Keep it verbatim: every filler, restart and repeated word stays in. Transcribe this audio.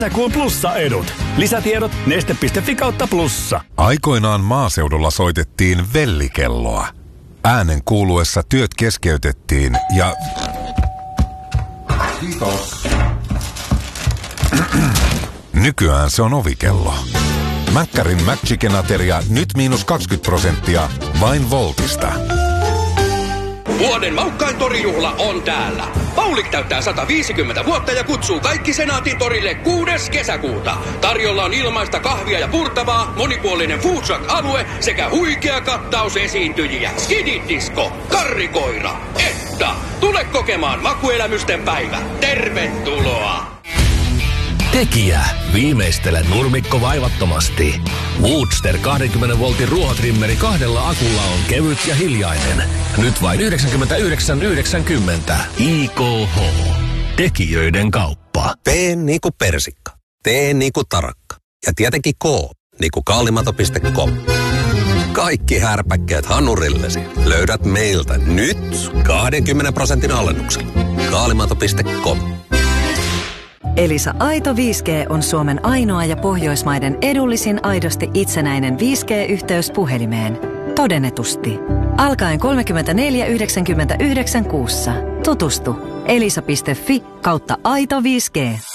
Kesäkuun plussa-edut. Lisätiedot neste piste fi kautta plussa. Aikoinaan maaseudulla soitettiin vellikelloa. Äänen kuuluessa työt keskeytettiin ja... Kiitos. Nykyään se on ovikello. Mäkkärin McChicken-ateria nyt miinus kaksikymmentä prosenttia vain Voltista. Vuoden maukkain torijuhla on täällä. Paulik täyttää sata viisikymmentä vuotta ja kutsuu kaikki Senaatin torille kuudes kesäkuuta. Tarjolla on ilmaista kahvia ja purtavaa, monipuolinen food truck-alue sekä huikea kattaus esiintyjiä. Skidit-disko, karrikoira, että tule kokemaan makuelämysten päivä. Tervetuloa! Tekijä. Viimeistele nurmikko vaivattomasti. Woodster kaksikymmentä voltin ruohotrimmeri kahdella akulla on kevyt ja hiljainen. Nyt vain yhdeksänkymmentäyhdeksän yhdeksänkymmentä. I K H. Tekijöiden kauppa. P niinku persikka. T niinku tarakka. Ja tietenkin K niinku kaalimato piste com. Kaikki härpäkkeet hanurillesi löydät meiltä nyt kaksikymmentä prosentin alennuksella. kaalimato piste com. Elisa Aito viisi G on Suomen ainoa ja Pohjoismaiden edullisin aidosti itsenäinen viisi G-yhteys puhelimeen. Todennetusti. Alkaen kolmekymmentäneljä yhdeksänkymmentäyhdeksän kuussa. Tutustu. elisa piste fi kautta aito viisi G.